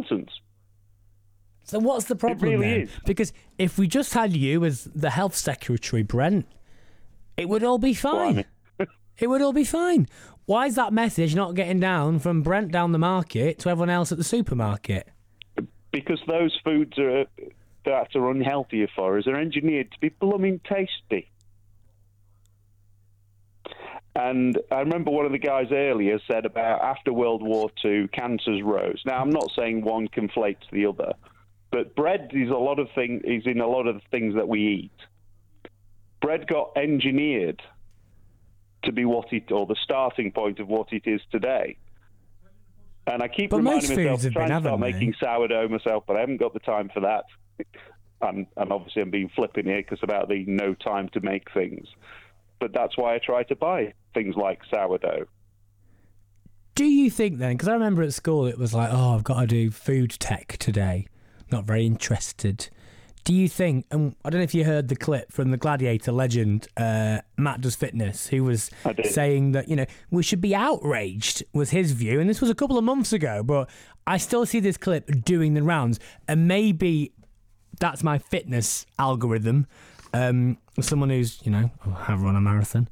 nonsense. So what's the problem It really then? is. Because if we just had you as the health secretary, Brent, it would all be fine. It would all be fine. Why is that message not getting down from Brent down the market to everyone else at the supermarket? Because those foods that are unhealthier for us are engineered to be blooming tasty. And I remember one of the guys earlier said about after World War II, cancers rose. Now, I'm not saying one conflates the other, but bread is in a lot of the things that we eat. Bread got engineered to be or the starting point of what it is today. And I keep reminding myself to try and start making sourdough myself, but I haven't got the time for that. And obviously I'm being flippant here because about the no time to make things. But that's why I try to buy things like sourdough. Do you think then, because I remember at school it was like, oh, I've got to do food tech today. Not very interested. Do you think, and I don't know if you heard the clip from the Gladiator legend, Matt Does Fitness, who was saying that, we should be outraged, was his view. And this was a couple of months ago, but I still see this clip doing the rounds. And maybe that's my fitness algorithm. Someone who's, have run a marathon.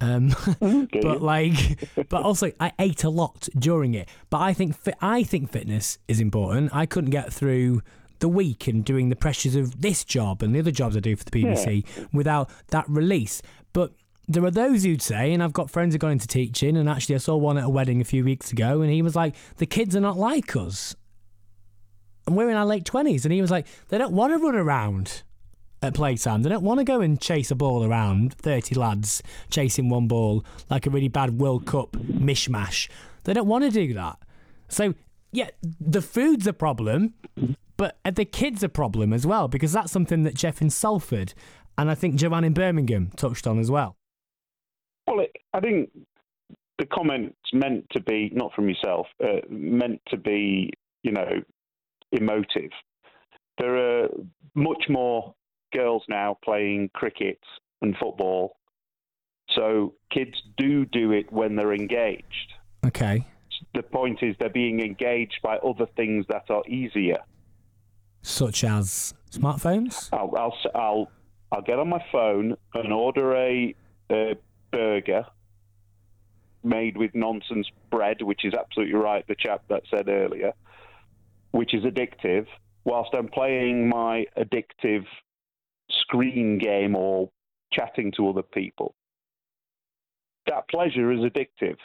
But also I ate a lot during it. But I think fitness is important. I couldn't get through the week and doing the pressures of this job and the other jobs I do for the BBC without that release. But there are those who'd say, and I've got friends who got into teaching, and actually I saw one at a wedding a few weeks ago, and he was like, the kids are not like us. And we're in our late 20s, and he was like, they don't want to run around at playtime. They don't want to go and chase a ball around, 30 lads chasing one ball like a really bad World Cup mishmash. They don't want to do that. So, yeah, the food's a problem, but are the kids a problem as well? Because that's something that Jeff in Salford and I think Joanne in Birmingham touched on as well. Well, I think the comment's meant to be, not from yourself, meant to be, emotive. There are much more girls now playing cricket and football, so kids do it when they're engaged. Okay. The point is they're being engaged by other things that are easier, such as smartphones. I'll get on my phone and order a burger made with nonsense bread, which is absolutely right, the chap that said earlier, which is addictive, whilst I'm playing my addictive screen game or chatting to other people. That pleasure is addictive.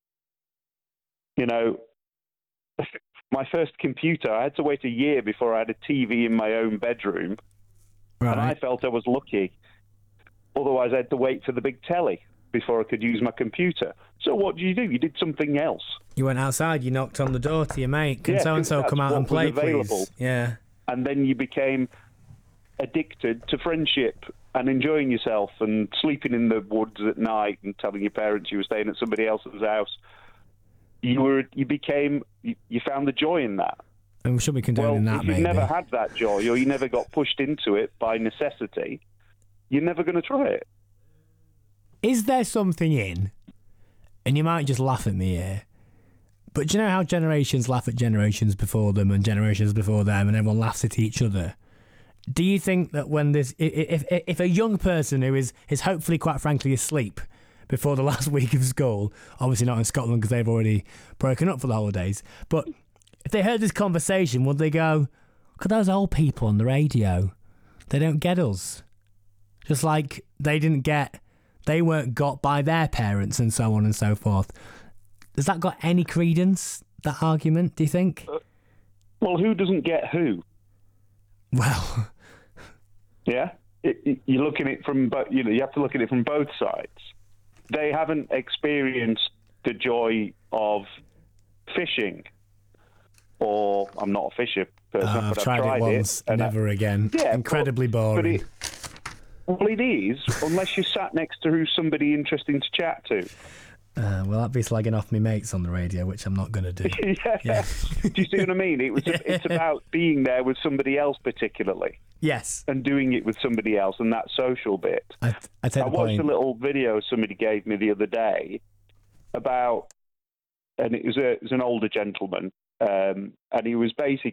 My first computer, I had to wait a year before I had a TV in my own bedroom. Right. And I felt I was lucky. Otherwise, I had to wait for the big telly before I could use my computer. So what did you do? You did something else. You went outside, you knocked on the door to your mate. Can so-and-so come out and play, please? Yeah. And then you became addicted to friendship and enjoying yourself and sleeping in the woods at night and telling your parents you were staying at somebody else's house. You found the joy in that. And we shouldn't be condoning that, if you never had that joy or you never got pushed into it by necessity, you're never going to try it. Is there something in, and you might just laugh at me here, but do you know how generations laugh at generations before them and generations before them and everyone laughs at each other? Do you think that when if a young person who is hopefully quite frankly asleep before the last week of school, obviously not in Scotland because they've already broken up for the holidays, but if they heard this conversation, would they go, look at those old people on the radio, they don't get us, just like they weren't got by their parents and so on and so forth. Has that got any credence, that argument, do you think? Well, who doesn't get who? Well, yeah, you're looking at it from, you have to look at it from both sides. They haven't experienced the joy of fishing, or I'm not a fisher person, but I've tried it once, never again. Yeah, incredibly boring. It is, unless you're sat next to somebody interesting to chat to. Well, that'd be slagging off my mates on the radio, which I'm not going to do. Yeah. Do you see what I mean? It's about being there with somebody else particularly. Yes. And doing it with somebody else and that social bit. I watched a little video somebody gave me the other day about, and it was an older gentleman, and he was basically